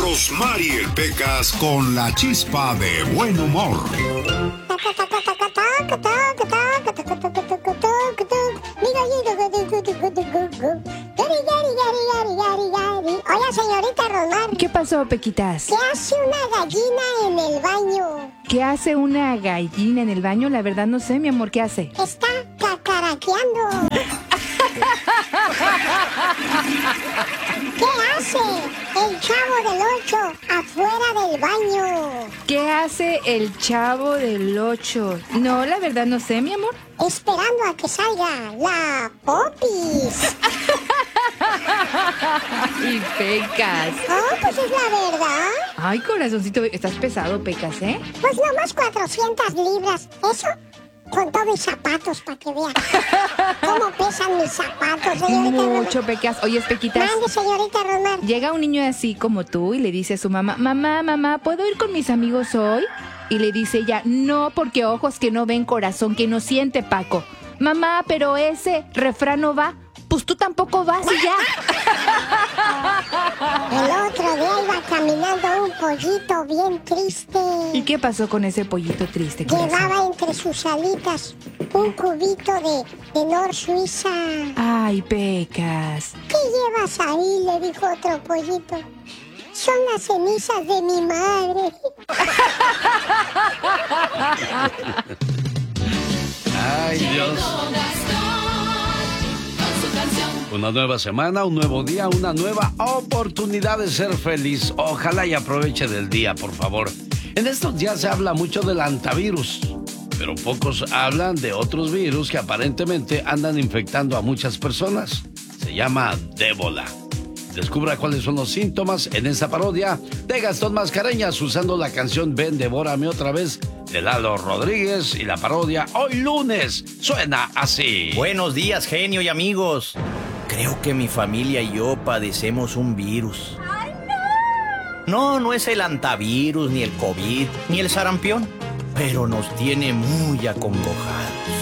Rosmarie Pecas con la chispa de buen humor. Hola, señorita Rosmar. ¿Qué pasó, Pequitas? ¿Qué hace una gallina en el baño? ¿Qué hace una gallina en el baño? La verdad no sé, mi amor, ¿qué hace? Está cacaraqueando. ¿Qué hace el Chavo del 8 afuera del baño? ¿Qué hace el Chavo del 8? No, la verdad no sé, mi amor. Esperando a que salga la Popis. Y Pecas. Oh, pues es la verdad. Ay, corazoncito, estás pesado, Pecas, ¿eh? Pues nomás 400 libras. Eso con todos mis zapatos, para que vean cómo pesan mis zapatos, señorita Mucho, Rosmar. Pecas. Oye, Pequitas. Mande, señorita Rosmar. Llega un niño así como tú y le dice a su mamá, mamá, ¿puedo ir con mis amigos hoy? Y le dice ella, no, porque ojos que no ven, corazón que no siente, Paco. Mamá, pero ese refrán no va. Pues tú tampoco vas y ya. El otro día iba caminando un pollito bien triste. ¿Y qué pasó con ese pollito triste, corazón? Llevaba entre sus alitas un cubito de Nor Suiza. Ay, Pecas. ¿Qué llevas ahí? Le dijo otro pollito. Son las cenizas de mi madre. Ay, Dios. Una nueva semana, un nuevo día, una nueva oportunidad de ser feliz. Ojalá y aproveche del día, por favor. En estos días se habla mucho del antivirus, pero pocos hablan de otros virus que aparentemente andan infectando a muchas personas. Se llama Débola. Descubra cuáles son los síntomas en esta parodia de Gastón Mascareñas usando la canción Ven, devórame otra vez de Lalo Rodríguez, y la parodia hoy lunes suena así. Buenos días, genio y amigos. Creo que mi familia y yo padecemos un virus. ¡Ay, no! No es el antivirus, ni el COVID, ni el sarampión, pero nos tiene muy acongojados.